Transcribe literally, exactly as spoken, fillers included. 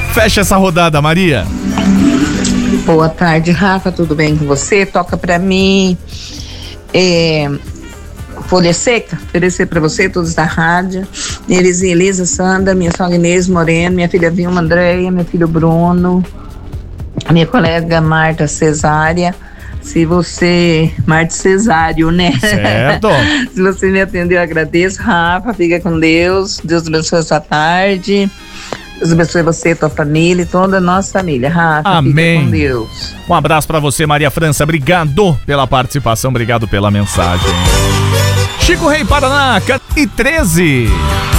Fecha essa rodada, Maria. Boa tarde, Rafa, tudo bem com você? Toca pra mim é, Folha Seca, oferecer pra você, todos da rádio. Eles, Elisa, Sandra, minha sogra Inês Moreno, minha filha Vilma Andréia, meu filho Bruno, a minha colega Marta Cesária. Se você, Marta Cesário, né? Certo. Se você me atendeu, eu agradeço. Rafa, fica com Deus. Deus abençoe a sua tarde. Deus abençoe você, tua família e toda a nossa família. Rafa, amém. Fica com Deus. Um abraço pra você, Maria França. Obrigado pela participação, obrigado pela mensagem. Chico Rei, Paraná, e treze.